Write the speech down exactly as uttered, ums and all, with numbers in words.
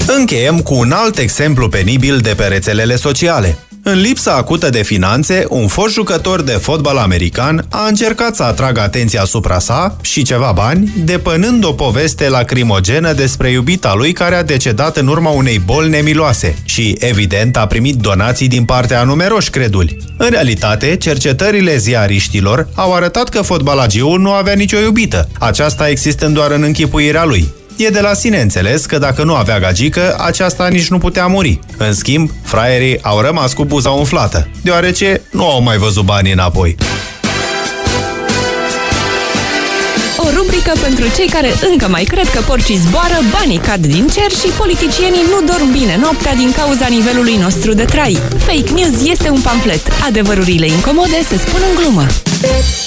Încheiem cu un alt exemplu penibil de pe rețelele sociale. În lipsa acută de finanțe, un fost jucător de fotbal american a încercat să atragă atenția asupra sa și ceva bani, depănând o poveste lacrimogenă despre iubita lui care a decedat în urma unei boli nemiloase și, evident, a primit donații din partea a numeroși creduli. În realitate, cercetările ziariștilor au arătat că fotbalagiul nu avea nicio iubită, aceasta existând doar în închipuirea lui. E de la sine înțeles că dacă nu avea gagică, aceasta nici nu putea muri. În schimb, fraierii au rămas cu buza umflată, deoarece nu au mai văzut banii înapoi. O rubrică pentru cei care încă mai cred că porcii zboară, banii cad din cer și politicienii nu dorm bine noaptea din cauza nivelului nostru de trai. Fake news este un pamflet. Adevărurile incomode se spun în glumă.